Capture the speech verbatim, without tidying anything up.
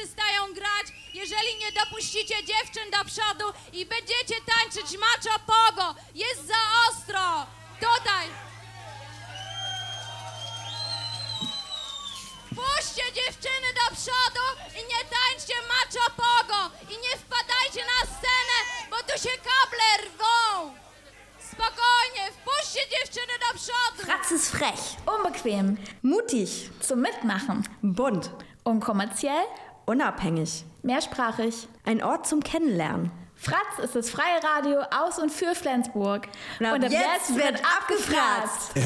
przestają grać, jeżeli nie dopuścicie dziewczyn do przodu i będziecie tańczyć macho pogo. Jest za ostro. Tutaj. Puśćcie dziewczyny do przodu i nie tańczcie macho pogo. I nie wpadajcie na scenę, bo tu się kable rwą. Spokojnie, wpuśćcie dziewczyny do przodu. Fratz ist frech, unbequem, mutig, zum Mitmachen, bunt, unkommerziell, unabhängig, mehrsprachig. ein Ort zum Kennenlernen. Fratz ist das freie Radio aus und für Flensburg. Und ab jetzt wird abgefratzt.